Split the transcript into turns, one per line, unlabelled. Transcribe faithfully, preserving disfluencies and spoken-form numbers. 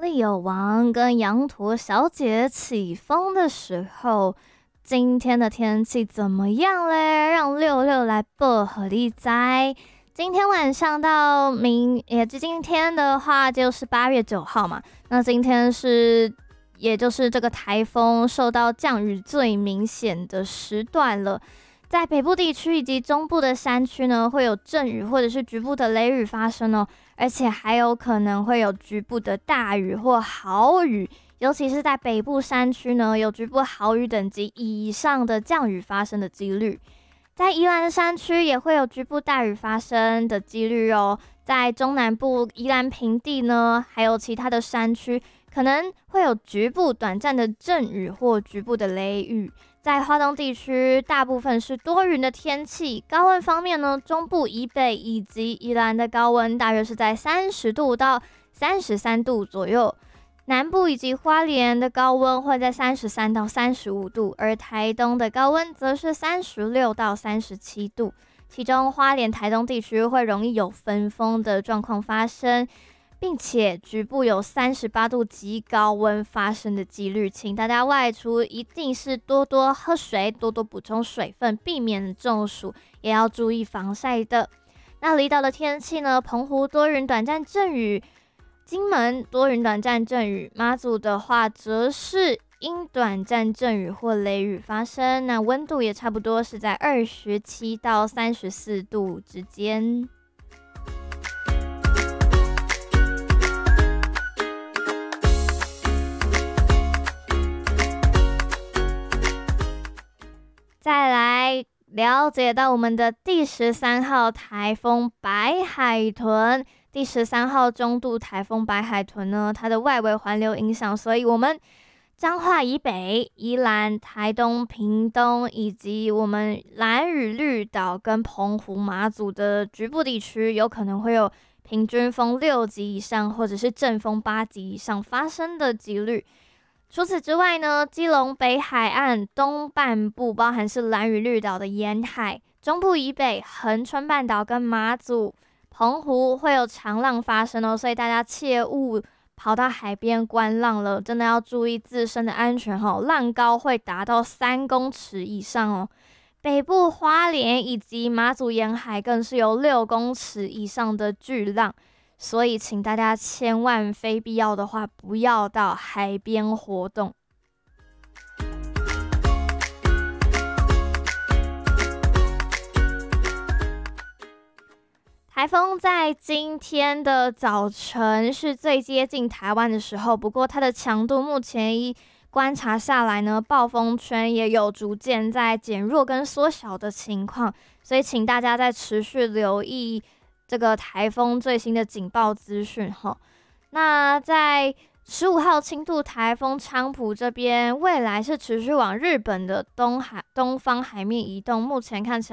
Leo 王跟羊驼小姐起风的时候，今天的天气怎么样嘞？让六六来报和你知。今天晚上到明，也今天的话就是八月九号嘛。那今天是，也就是这个台风受到降雨最明显的时段了。在北部地区以及中部的山区呢，会有阵雨或者是局部的雷雨发生哦，而且还有可能会有局部的大雨或豪雨，尤其是在北部山区呢，有局部豪雨等级以上的降雨发生的几率。在宜兰的山区也会有局部大雨发生的几率哦。在中南部宜兰平地呢，还有其他的山区，可能会有局部短暂的阵雨或局部的雷雨。在花东地区，大部分是多云的天气。高温方面呢，中部以北以及宜兰的高温大约是在三十度到三十三度左右，南部以及花莲的高温会在三十三到三十五度，而台东的高温则是三十六到三十七度。其中花莲、台东地区会容易有分风的状况发生，并且局部有三十八度极高温发生的几率，请大家外出一定是多多喝水，多多补充水分，避免中暑，也要注意防晒的。那离岛的天气呢？澎湖多云短暂阵雨，金门多云短暂阵雨，马祖的话则是因短暂阵雨或雷雨发生。那温度也差不多是在二十七到三十四度之间。再来了解到我们的第十三号台风白海豚，第十三号中度台风白海豚呢，它的外围环流影响，所以我们彰化以北、宜兰、台东、屏东以及我们兰屿、绿岛跟澎湖、马祖的局部地区，有可能会有平均风六级以上，或者是阵风八级以上发生的几率。除此之外呢，基隆北海岸东半部，包含是兰屿、绿岛的沿海，中部以北、恒春半岛跟马祖、澎湖会有长浪发生哦，所以大家切勿跑到海边观浪了，真的要注意自身的安全哦，浪高会达到三公尺以上哦。北部花莲以及马祖沿海更是有六公尺以上的巨浪。所以请大家千万非必要的话不要到海边活动。台风在今天的早晨是最接近台湾的时候，不过它的强度目前一观察下来呢，暴风圈也有逐渐在减弱跟缩小的情况，所以请大家再持续留意这个台风最新的警报资讯哈。那在十五号轻度台风菖蒲这边，未来是持续往日本的东海东方海面移动，目前看起来